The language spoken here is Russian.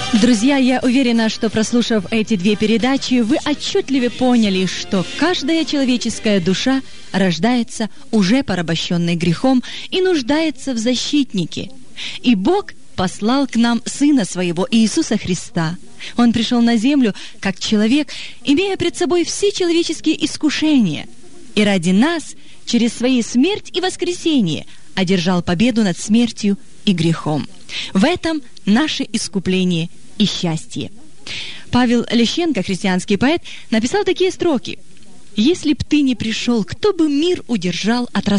Друзья, я уверена, что, прослушав эти две передачи, вы отчетливо поняли, что каждая человеческая душа рождается уже порабощенной грехом и нуждается в защитнике. И Бог послал к нам Сына Своего, Иисуса Христа. Он пришел на землю как человек, имея пред собой все человеческие искушения, и ради нас, через свою смерть и воскресение, одержал победу над смертью и грехом. В этом наше искупление и счастье. Павел Лещенко, христианский поэт, написал такие строки: «Если б ты не пришел, кто бы мир удержал от